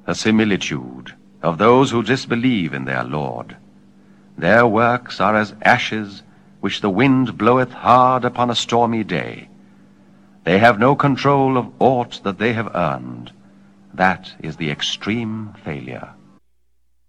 the similitude of those who disbelieve in their Lord. Their works are as ashes which the wind bloweth hard upon a stormy day. They have no control of aught that they have earned. That is the extreme failure.